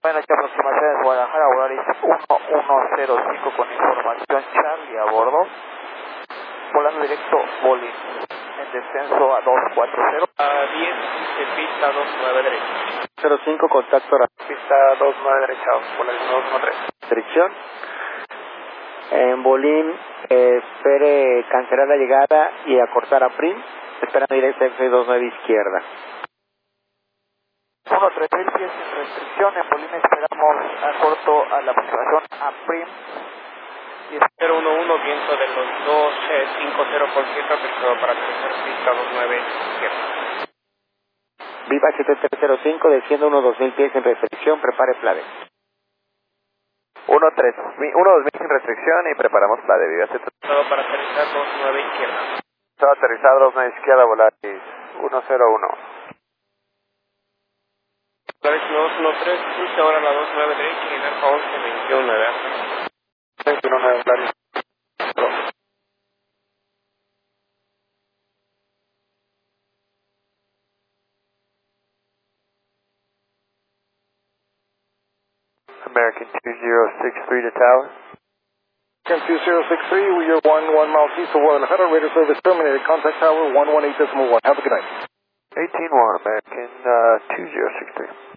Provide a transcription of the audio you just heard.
Buenas noches, aproximaciones Guadalajara, Volaris 1105 con información Charlie a bordo. Volando directo Bolín, en descenso a 240. A 10, de pista 29 derecha. 05, contacto ahora. Pista 29 derecha, Volaris 213. Dirección. En Bolín, espere cancelar la llegada y acortar a Prim. Esperando directo F29 izquierda. 1.3000 pies sin restricción. En Bolín esperamos a corto a la aproximación a Prim. 011, viento de los 250 perfecto para aterrizar pista 29 izquierda. Viva 7305, desciendo unos 2000 pies sin restricción, prepare Flave. 1.2000 sin restricción y preparamos la de Viva. Todo para aterrizar 29 izquierda. Todo aterrizado 29 izquierda, Volaris 101. Volaris 213, pulse ahora la 29 derecha y en alfa 11, 21 ¿verdad? 21 Volaris. American 2063 to tower. American 2063, we are 11 miles east of Guadalajara, radar service terminated, contact tower 118.1. Have a good night. 18-1, American 2063.